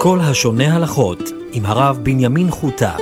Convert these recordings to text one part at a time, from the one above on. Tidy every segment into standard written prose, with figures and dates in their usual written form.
כל השונה הלכות עם הרב בנימין חוטה.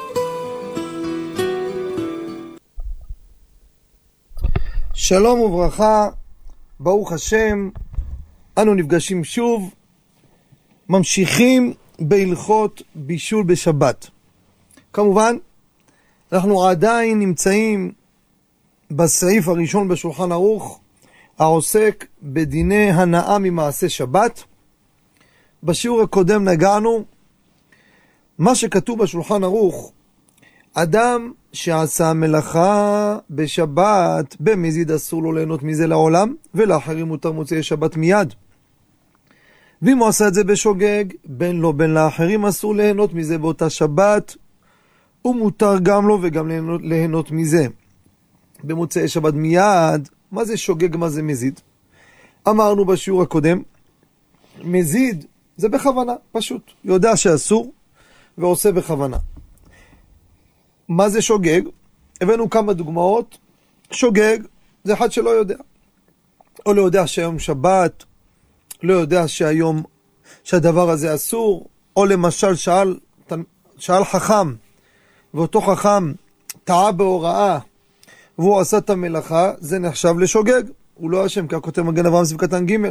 שלום וברכה, ברוך השם, אנו נפגשים שוב, ממשיכים בהלכות בישול בשבת. כמובן, אנחנו עדיין נמצאים בסעיף הראשון בשולחן ערוך, העוסק בדיני הנאה ממעשה שבת. בשיעור הקודם נגענו, מה שכתוב בשולחן ערוך, אדם שעשה מלאכה בשבת, במזיד אסור לו ליהנות מזה לעולם, ולאחרים מותר מוצאי שבת מיד. ואם הוא עשה את זה בשוגג, בין לו בין לאחרים אסור ליהנות מזה באותה שבת, ומותר גם לו וגם ליהנות מזה במוצאי שבת מיד. מה זה שוגג, מה זה מזיד? אמרנו בשיעור הקודם, מזיד זה בכוונה, פשוט יודע שאסור ועושה בכוונה. מה זה שוגג? הבאנו כמה דוגמאות. שוגג זה אחד שלא יודע, או לא יודע שהיום שבת, לא יודע שהדבר הזה אסור, או למשל שאל חכם, ואותו חכם טעה בהוראה והוא עשה את המלאכה, זה נחשב לשוגג, הוא לא אשם, כי הכותב מגן אברהם סעיף קטן ג'.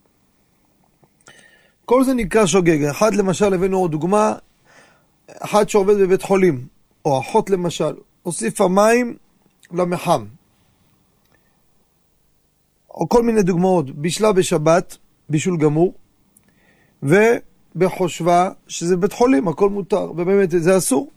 כל זה נקרא שוגג. אחד למשל, הבאנו עוד דוגמה, אחד שעובד בבית חולים, או אחות למשל, הוסיפה מים למחם, או כל מיני דוגמאות. בישלה בשבת, בישול גמור, ובחושבה שזה בית חולים, הכל מותר, ובאמת זה אסור.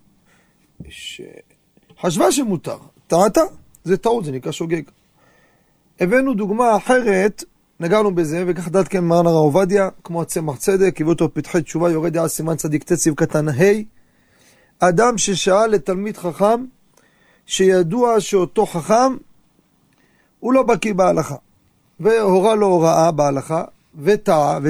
חשבה שמותר, טעתה, זה טעות, זה נקרא שוגג. הבאנו דוגמה אחרת, נגענו בזה, וכך דעת כן מרן הרב עובדיה, כמו הצמח צדק, הביא אותו פתחי תשובה, יורד דעה סימן צדיק ט' סעיף קטן ה', אדם ששאל לתלמיד חכם, שידוע שאותו חכם, הוא לא בקיא בהלכה, והורה לו הוראה בהלכה, וטעה,